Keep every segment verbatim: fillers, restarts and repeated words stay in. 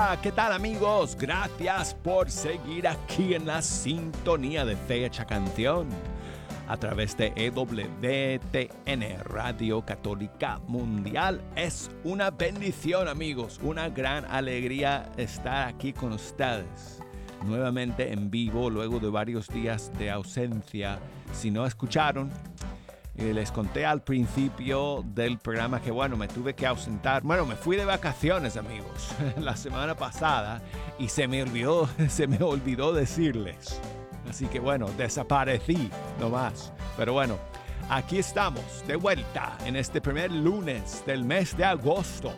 Hola, ¿qué tal amigos? Gracias por seguir aquí en la sintonía de Fe Hecha Canción a través de E W T N, Radio Católica Mundial. Es una bendición amigos, una gran alegría estar aquí con ustedes. Nuevamente en vivo luego de varios días de ausencia. Si no escucharon, Eh, les conté al principio del programa que, bueno, me tuve que ausentar. Bueno, me fui de vacaciones, amigos, la semana pasada y se me olvidó, se me olvidó decirles. Así que, bueno, desaparecí nomás. Pero bueno, aquí estamos, de vuelta en este primer lunes del mes de agosto.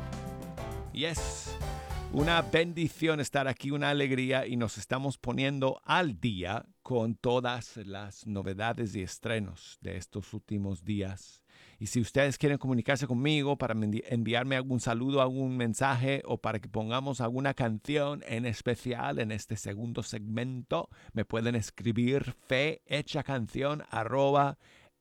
Y es una bendición estar aquí, una alegría, y nos estamos poniendo al día con todas las novedades y estrenos de estos últimos días. Y si ustedes quieren comunicarse conmigo para enviarme algún saludo, algún mensaje o para que pongamos alguna canción en especial en este segundo segmento, me pueden escribir fehechacanción arroba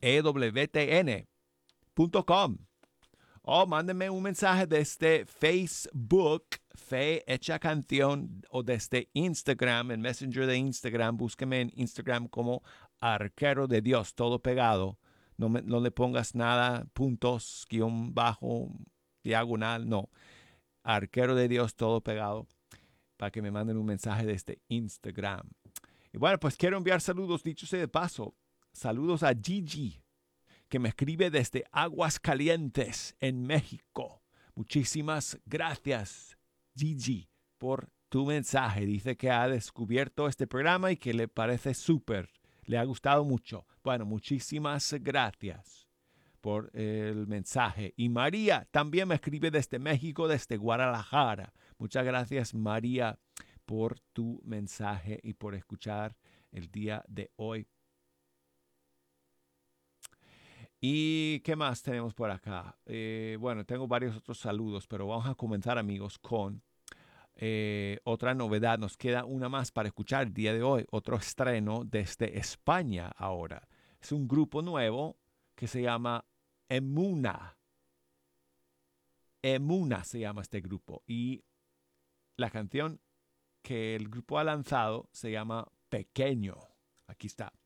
ewtn punto com. O mándenme un mensaje desde Facebook, Fe Hecha Canción, o desde Instagram, en Messenger de Instagram. Búsqueme en Instagram como Arquero de Dios, todo pegado. No, me, no le pongas nada, puntos, guión bajo, diagonal, no. Arquero de Dios, todo pegado, para que me manden un mensaje desde Instagram. Y bueno, pues quiero enviar saludos, dicho sea de paso. Saludos a Gigi, que me escribe desde Aguascalientes, en México. Muchísimas gracias, Gigi, por tu mensaje. Dice que ha descubierto este programa y que le parece súper. Le ha gustado mucho. Bueno, muchísimas gracias por el mensaje. Y María también me escribe desde México, desde Guadalajara. Muchas gracias, María, por tu mensaje y por escuchar el día de hoy. ¿Y qué más tenemos por acá? Eh, bueno, tengo varios otros saludos, pero vamos a comenzar, amigos, con eh, otra novedad. Nos queda una más para escuchar el día de hoy. Otro estreno desde España ahora. Es un grupo nuevo que se llama Emuna. Emuna se llama este grupo. Y la canción que el grupo ha lanzado se llama Pequeño. Aquí está.